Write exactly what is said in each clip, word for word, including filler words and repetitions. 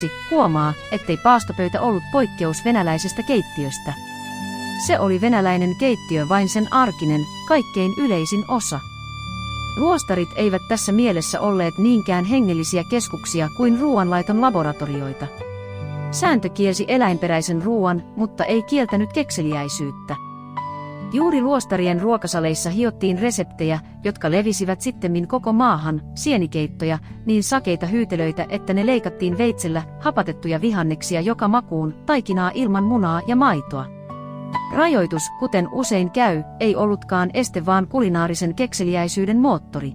huomaa, ettei paastopöytä ollut poikkeus venäläisestä keittiöstä. Se oli venäläinen keittiö vain sen arkinen, kaikkein yleisin osa. Luostarit eivät tässä mielessä olleet niinkään hengellisiä keskuksia kuin ruoanlaiton laboratorioita. Sääntö kielsi eläinperäisen ruoan, mutta ei kieltänyt kekseliäisyyttä. Juuri luostarien ruokasaleissa hiottiin reseptejä, jotka levisivät sittemmin koko maahan, sienikeittoja, niin sakeita hyytelöitä, että ne leikattiin veitsellä, hapatettuja vihanneksia joka makuun, taikinaa ilman munaa ja maitoa. Rajoitus, kuten usein käy, ei ollutkaan este vaan kulinaarisen kekseliäisyyden moottori.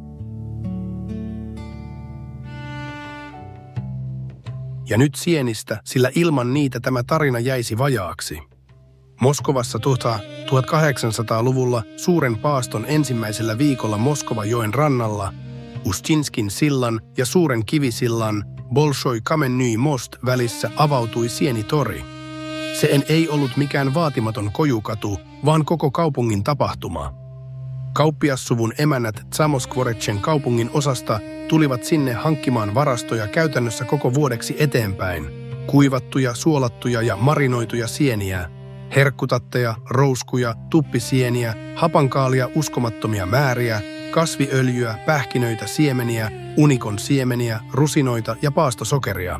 Ja nyt sienistä, sillä ilman niitä tämä tarina jäisi vajaaksi. Moskovassa tuhatkahdeksansataaluvulla suuren paaston ensimmäisellä viikolla Moskovajoen rannalla, Ustinskin sillan ja suuren kivisillan Bolshoi Kamenny Most välissä avautui sienitori. Se en ei ollut mikään vaatimaton kojukatu, vaan koko kaupungin tapahtuma. Kauppiassuvun emännät Zamoskvoretsen kaupungin osasta tulivat sinne hankkimaan varastoja käytännössä koko vuodeksi eteenpäin. Kuivattuja, suolattuja ja marinoituja sieniä, herkkutatteja, rouskuja, tuppisieniä, hapankaalia uskomattomia määriä, kasviöljyä, pähkinöitä, siemeniä, unikon siemeniä, rusinoita ja paastosokeria.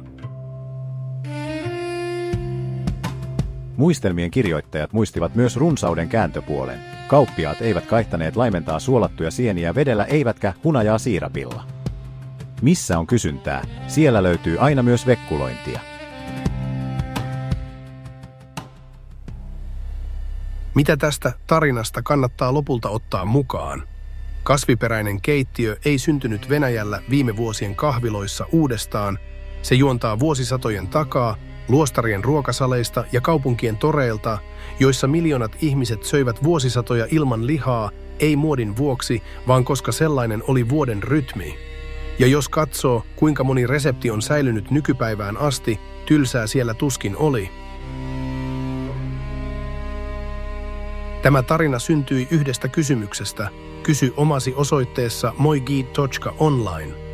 Muistelmien kirjoittajat muistivat myös runsauden kääntöpuolen. Kauppiaat eivät kaihtaneet laimentaa suolattuja sieniä vedellä eivätkä hunajaa siirapilla. Missä on kysyntää, siellä löytyy aina myös vekkulointia. Mitä tästä tarinasta kannattaa lopulta ottaa mukaan? Kasviperäinen keittiö ei syntynyt Venäjällä viime vuosien kahviloissa uudestaan. Se juontaa vuosisatojen takaa, luostarien ruokasaleista ja kaupunkien toreilta, joissa miljoonat ihmiset söivät vuosisatoja ilman lihaa, ei muodin vuoksi, vaan koska sellainen oli vuoden rytmi. Ja jos katsoo, kuinka moni resepti on säilynyt nykypäivään asti, tylsää siellä tuskin oli. Tämä tarina syntyi yhdestä kysymyksestä. Kysy omasi osoitteessa moi gid piste online.